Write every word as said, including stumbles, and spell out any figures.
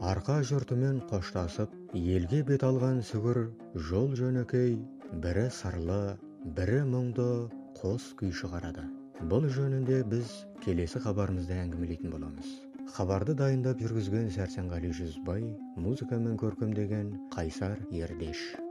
арқа жұртымен қоштасып, елге бет алған сүгір жол жөнекей, бірі сырлы, бірі мұңды қос күй шығарады. Бұл жөнінде біз келесі хабарымызда әңгімелейтін боламыз. Хабарды дайындап жүргізген Сәрсенғали Жүзбай, музыкамен көркемдеген Қайсар Ердеш.